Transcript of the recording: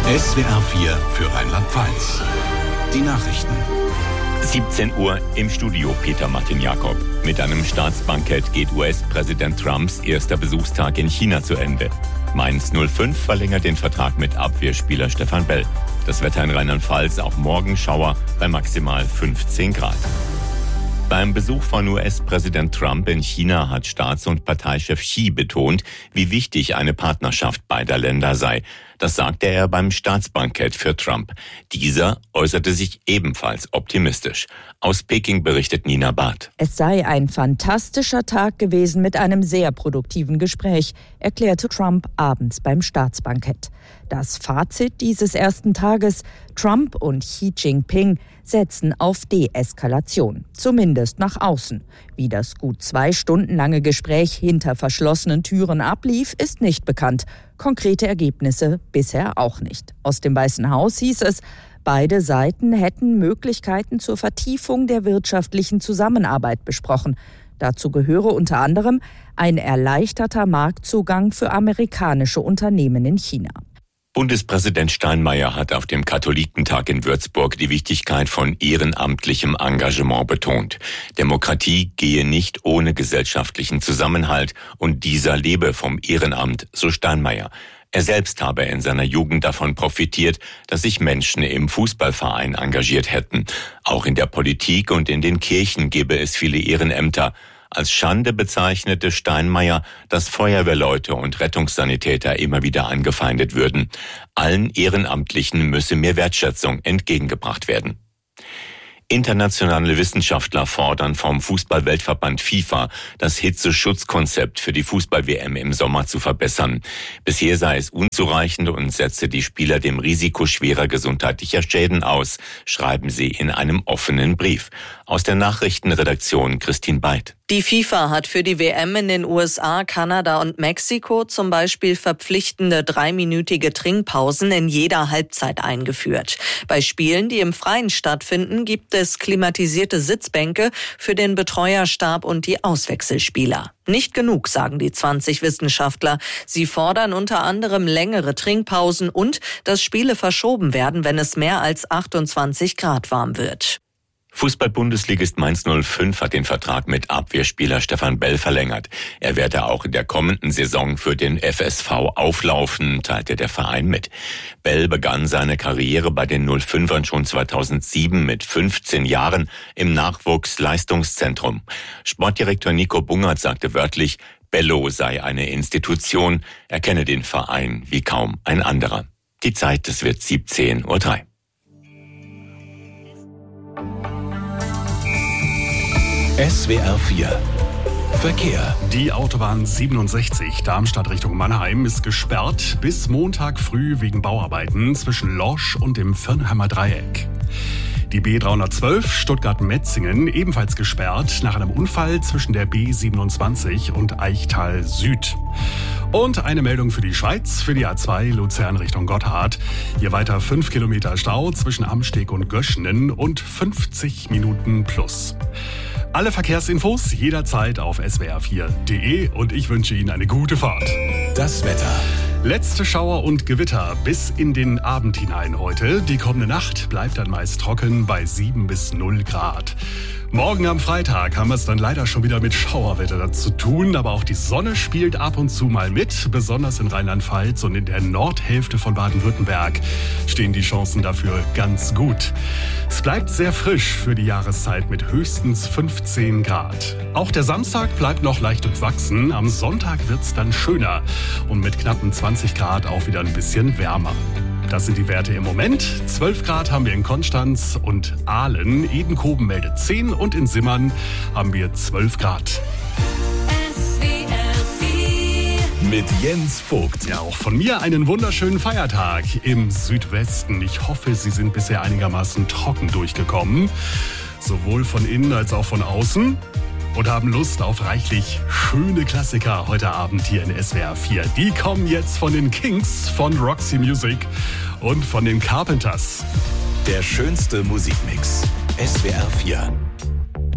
SWR 4 für Rheinland-Pfalz. Die Nachrichten. 17 Uhr im Studio Peter Martin Jakob. Mit einem Staatsbankett geht US-Präsident Trumps erster Besuchstag in China zu Ende. Mainz 05 verlängert den Vertrag mit Abwehrspieler Stefan Bell. Das Wetter in Rheinland-Pfalz auch morgen Schauer bei maximal 15 Grad. Beim Besuch von US-Präsident Trump in China hat Staats- und Parteichef Xi betont, wie wichtig eine Partnerschaft beider Länder sei. Das sagte er beim Staatsbankett für Trump. Dieser äußerte sich ebenfalls optimistisch. Aus Peking berichtet Nina Barth. Es sei ein fantastischer Tag gewesen mit einem sehr produktiven Gespräch, erklärte Trump abends beim Staatsbankett. Das Fazit dieses ersten Tages: Trump und Xi Jinping setzen auf Deeskalation, zumindest nach außen. Wie das gut 2 Stunden lange Gespräch hinter verschlossenen Türen ablief, ist nicht bekannt. Konkrete Ergebnisse bisher auch nicht. Aus dem Weißen Haus hieß es, beide Seiten hätten Möglichkeiten zur Vertiefung der wirtschaftlichen Zusammenarbeit besprochen. Dazu gehöre unter anderem ein erleichterter Marktzugang für amerikanische Unternehmen in China. Bundespräsident Steinmeier hat auf dem Katholikentag in Würzburg die Wichtigkeit von ehrenamtlichem Engagement betont. Demokratie gehe nicht ohne gesellschaftlichen Zusammenhalt und dieser lebe vom Ehrenamt, so Steinmeier. Er selbst habe in seiner Jugend davon profitiert, dass sich Menschen im Fußballverein engagiert hätten. Auch in der Politik und in den Kirchen gebe es viele Ehrenämter. Als Schande bezeichnete Steinmeier, dass Feuerwehrleute und Rettungssanitäter immer wieder angefeindet würden. Allen Ehrenamtlichen müsse mehr Wertschätzung entgegengebracht werden. Internationale Wissenschaftler fordern vom Fußball-Weltverband FIFA, das Hitzeschutzkonzept für die Fußball-WM im Sommer zu verbessern. Bisher sei es unzureichend und setze die Spieler dem Risiko schwerer gesundheitlicher Schäden aus, schreiben sie in einem offenen Brief. Aus der Nachrichtenredaktion Christine Beid. Die FIFA hat für die WM in den USA, Kanada und Mexiko zum Beispiel verpflichtende 3-minütige Trinkpausen in jeder Halbzeit eingeführt. Bei Spielen, die im Freien stattfinden, gibt es klimatisierte Sitzbänke für den Betreuerstab und die Auswechselspieler. Nicht genug, sagen die 20 Wissenschaftler. Sie fordern unter anderem längere Trinkpausen und dass Spiele verschoben werden, wenn es mehr als 28 Grad warm wird. Fußball-Bundesligist Mainz 05 hat den Vertrag mit Abwehrspieler Stefan Bell verlängert. Er werde auch in der kommenden Saison für den FSV auflaufen, teilte der Verein mit. Bell begann seine Karriere bei den 05ern schon 2007 mit 15 Jahren im Nachwuchsleistungszentrum. Sportdirektor Nico Bungert sagte wörtlich, Bello sei eine Institution, er kenne den Verein wie kaum ein anderer. Die Zeit, es wird 17:03 Uhr. SWR 4 Verkehr. Die Autobahn 67 Darmstadt Richtung Mannheim ist gesperrt bis Montag früh wegen Bauarbeiten zwischen Lorsch und dem Firnheimer Dreieck. Die B312 Stuttgart-Metzingen ebenfalls gesperrt nach einem Unfall zwischen der B27 und Eichtal Süd. Und eine Meldung für die Schweiz, für die A2 Luzern Richtung Gotthard. Hier weiter 5 Kilometer Stau zwischen Amsteg und Göschenen und 50 Minuten plus. Alle Verkehrsinfos jederzeit auf swr4.de und ich wünsche Ihnen eine gute Fahrt. Das Wetter. Letzte Schauer und Gewitter bis in den Abend hinein heute. Die kommende Nacht bleibt dann meist trocken bei 7 bis 0 Grad. Morgen am Freitag haben wir es dann leider schon wieder mit Schauerwetter zu tun, aber auch die Sonne spielt ab und zu mal mit. Besonders in Rheinland-Pfalz und in der Nordhälfte von Baden-Württemberg stehen die Chancen dafür ganz gut. Es bleibt sehr frisch für die Jahreszeit mit höchstens 15 Grad. Auch der Samstag bleibt noch leicht durchwachsen. Am Sonntag wird's dann schöner und mit knappen 20 Grad auch wieder ein bisschen wärmer. Das sind die Werte im Moment. 12 Grad haben wir in Konstanz und Aalen. Edenkoben meldet 10 und in Simmern haben wir 12 Grad. Mit Jens Vogt. Ja, auch von mir einen wunderschönen Feiertag im Südwesten. Ich hoffe, Sie sind bisher einigermaßen trocken durchgekommen. Sowohl von innen als auch von außen. Und haben Lust auf reichlich schöne Klassiker heute Abend hier in SWR 4. Die kommen jetzt von den Kings, von Roxy Music und von den Carpenters. Der schönste Musikmix. SWR 4.